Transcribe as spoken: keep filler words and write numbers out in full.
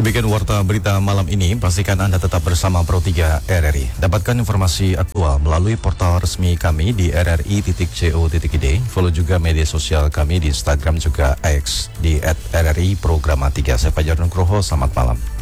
Demikian warta berita malam ini. Pastikan Anda tetap bersama Pro tiga R R I. Dapatkan informasi aktual melalui portal resmi kami di r r i titik co titik i d. Follow juga media sosial kami di Instagram juga X di at r r i programa tiga. Saya Fajar Nugroho, selamat malam.